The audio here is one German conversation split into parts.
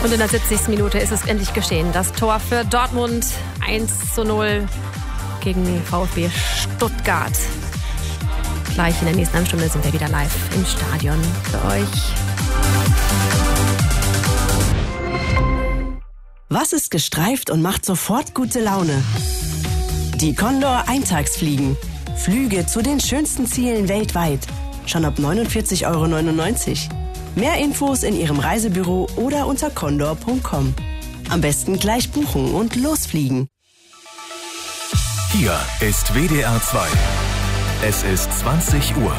Und in der 70. Minute ist es endlich geschehen. Das Tor für Dortmund 1:0 gegen den VfB Stuttgart. Gleich in der nächsten halben Stunde sind wir wieder live im Stadion für euch. Was ist gestreift und macht sofort gute Laune? Die Condor Eintagsfliegen. Flüge zu den schönsten Zielen weltweit. Schon ab 49,99 €. Mehr Infos in Ihrem Reisebüro oder unter condor.com. Am besten gleich buchen und losfliegen. Hier ist WDR 2. Es ist 20 Uhr.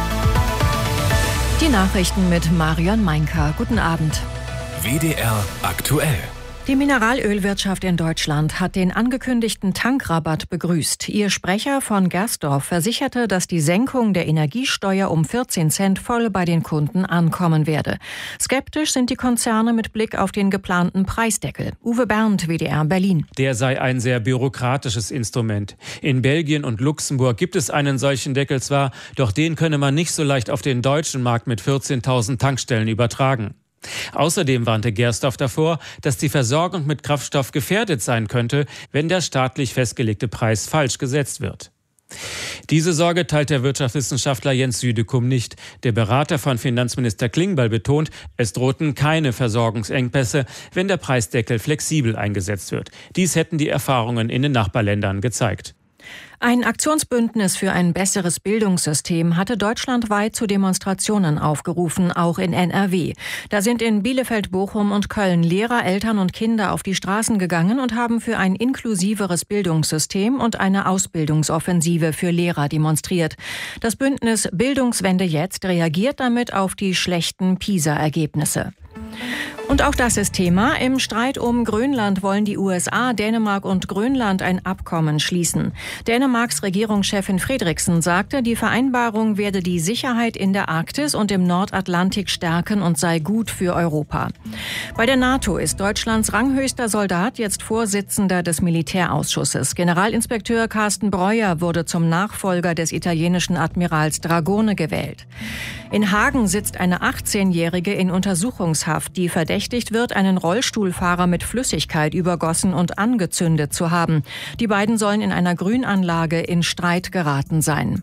Die Nachrichten mit Marion Meinker. Guten Abend. WDR aktuell. Die Mineralölwirtschaft in Deutschland hat den angekündigten Tankrabatt begrüßt. Ihr Sprecher von Gersdorf versicherte, dass die Senkung der Energiesteuer um 14 Cent voll bei den Kunden ankommen werde. Skeptisch sind die Konzerne mit Blick auf den geplanten Preisdeckel. Uwe Berndt, WDR Berlin. Der sei ein sehr bürokratisches Instrument. In Belgien und Luxemburg gibt es einen solchen Deckel zwar, doch den könne man nicht so leicht auf den deutschen Markt mit 14.000 Tankstellen übertragen. Außerdem warnte Gersdorf davor, dass die Versorgung mit Kraftstoff gefährdet sein könnte, wenn der staatlich festgelegte Preis falsch gesetzt wird. Diese Sorge teilt der Wirtschaftswissenschaftler Jens Südekum nicht. Der Berater von Finanzminister Klingbeil betont, es drohten keine Versorgungsengpässe, wenn der Preisdeckel flexibel eingesetzt wird. Dies hätten die Erfahrungen in den Nachbarländern gezeigt. Ein Aktionsbündnis für ein besseres Bildungssystem hatte deutschlandweit zu Demonstrationen aufgerufen, auch in NRW. Da sind in Bielefeld, Bochum und Köln Lehrer, Eltern und Kinder auf die Straßen gegangen und haben für ein inklusiveres Bildungssystem und eine Ausbildungsoffensive für Lehrer demonstriert. Das Bündnis Bildungswende jetzt reagiert damit auf die schlechten PISA-Ergebnisse. Und auch das ist Thema. Im Streit um Grönland wollen die USA, Dänemark und Grönland ein Abkommen schließen. Dänemarks Regierungschefin Frederiksen sagte, die Vereinbarung werde die Sicherheit in der Arktis und im Nordatlantik stärken und sei gut für Europa. Bei der NATO ist Deutschlands ranghöchster Soldat jetzt Vorsitzender des Militärausschusses. Generalinspekteur Carsten Breuer wurde zum Nachfolger des italienischen Admirals Dragone gewählt. In Hagen sitzt eine 18-Jährige in Untersuchungshaft, die verdächtigt wird, einen Rollstuhlfahrer mit Flüssigkeit übergossen und angezündet zu haben. Die beiden sollen in einer Grünanlage in Streit geraten sein.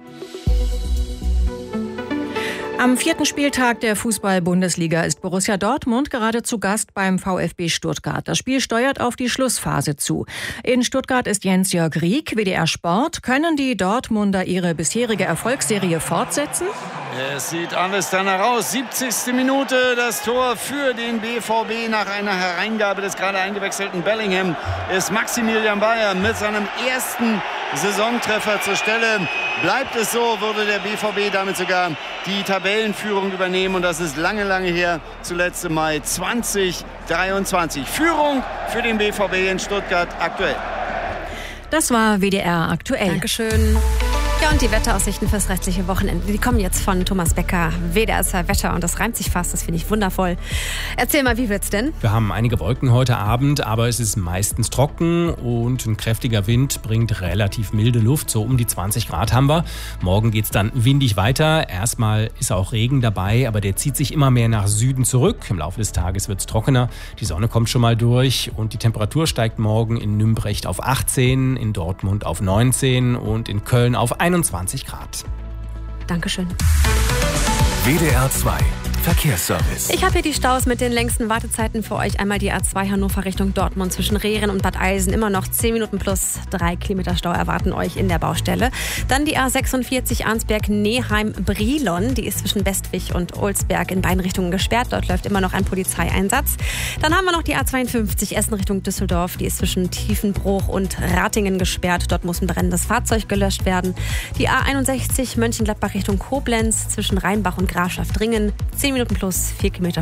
Am 4. Spieltag der Fußball-Bundesliga ist Borussia Dortmund gerade zu Gast beim VfB Stuttgart. Das Spiel steuert auf die Schlussphase zu. In Stuttgart ist Jens-Jörg Rieck, WDR Sport. Können die Dortmunder ihre bisherige Erfolgsserie fortsetzen? Es sieht alles danach aus. 70. Minute, das Tor für den BVB nach einer Hereingabe des gerade eingewechselten Bellingham ist Maximilian Bayer mit seinem ersten Saisontreffer zur Stelle. Bleibt es so, würde der BVB damit sogar die Tabellenführung übernehmen. Und das ist lange, lange her, zuletzt im Mai 2023. Führung für den BVB in Stuttgart aktuell. Das war WDR aktuell. Dankeschön. Ja, und die Wetteraussichten fürs restliche Wochenende, die kommen jetzt von Thomas Becker. WDR 2 Wetter, und das reimt sich fast, das finde ich wundervoll. Erzähl mal, wie wird's denn? Wir haben einige Wolken heute Abend, aber es ist meistens trocken und ein kräftiger Wind bringt relativ milde Luft, so um die 20 Grad haben wir. Morgen geht's dann windig weiter. Erstmal ist auch Regen dabei, aber der zieht sich immer mehr nach Süden zurück. Im Laufe des Tages wird's trockener, die Sonne kommt schon mal durch und die Temperatur steigt morgen in Nümbrecht auf 18, in Dortmund auf 19 und in Köln auf 21 Grad. Dankeschön. WDR 2 Verkehrsservice. Ich habe hier die Staus mit den längsten Wartezeiten für euch. Einmal die A2 Hannover Richtung Dortmund zwischen Rehren und Bad Eilsen. Immer noch 10 Minuten plus 3 Kilometer Stau erwarten euch in der Baustelle. Dann die A46 Arnsberg-Neheim-Brilon. Die ist zwischen Westwig und Olsberg in beiden Richtungen gesperrt. Dort läuft immer noch ein Polizeieinsatz. Dann haben wir noch die A52 Essen Richtung Düsseldorf. Die ist zwischen Tiefenbruch und Ratingen gesperrt. Dort muss ein brennendes Fahrzeug gelöscht werden. Die A61 Mönchengladbach Richtung Koblenz zwischen Rheinbach und Grafschaft-Dringen. 10 Minuten plus 4 Kilometer